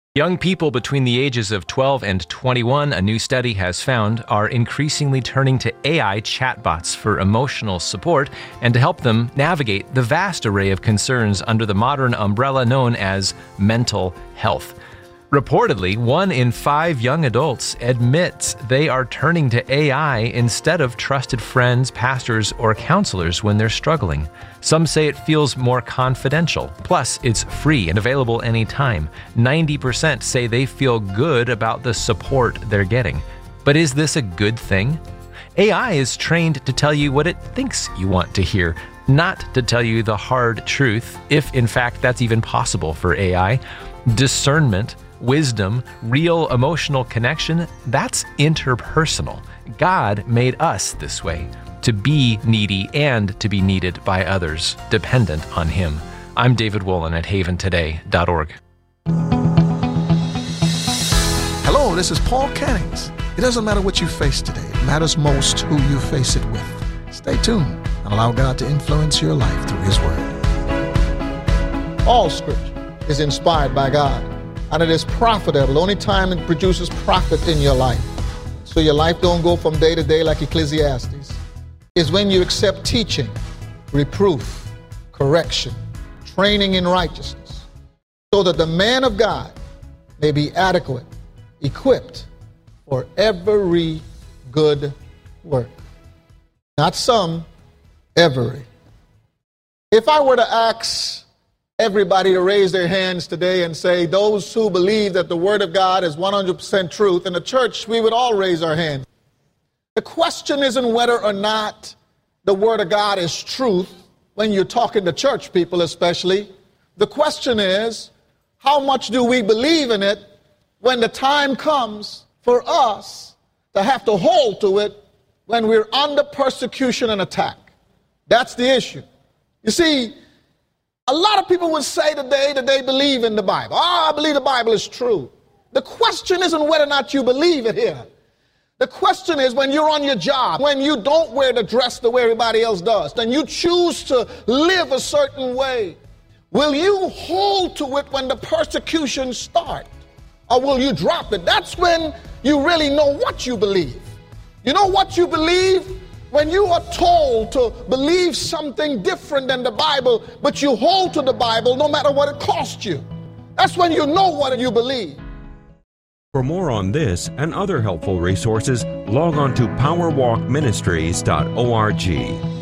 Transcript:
Young people between the ages of 12 and 21, a new study has found, are increasingly turning to AI chatbots for emotional support and to help them navigate the vast array of concerns under the modern umbrella known as mental health. Reportedly, 1 in 5 young adults admits they are turning to AI instead of trusted friends, pastors, or counselors when they're struggling. Some say it feels more confidential. Plus, it's free and available anytime. 90% say they feel good about the support they're getting. But is this a good thing? AI is trained to tell you what it thinks you want to hear, not to tell you the hard truth, if in fact that's even possible for AI. Discernment, wisdom, real emotional connection, that's interpersonal. God made us this way, to be needy and to be needed by others, dependent on Him. I'm David Wolin at haventoday.org. Hello, this is Paul Cannings. It doesn't matter what you face today. It matters most who you face it with. Stay tuned and allow God to influence your life through His Word. All Scripture is inspired by God, and it is profitable. The only time it produces profit in your life, so your life don't go from day to day like Ecclesiastes, is when you accept teaching, reproof, correction, training in righteousness, so that the man of God may be adequate, equipped for every good work. Not some, every. If I were to ask everybody to raise their hands today and say, those who believe that the Word of God is 100% truth, in the church, we would all raise our hands. The question isn't whether or not the Word of God is truth, when you're talking to church people especially. The question is, how much do we believe in it when the time comes for us to have to hold to it when we're under persecution and attack? That's the issue. You see, a lot of people would say today that they believe in the Bible. I believe the Bible is true. The question isn't whether or not you believe it here. The question is, when you're on your job, when you don't wear the dress the way everybody else does, then you choose to live a certain way. Will you hold to it when the persecution starts? Or will you drop it? That's when you really know what you believe. You know what you believe? When you are told to believe something different than the Bible, but you hold to the Bible no matter what it costs you. That's when you know what you believe. For more on this and other helpful resources, log on to powerwalkministries.org.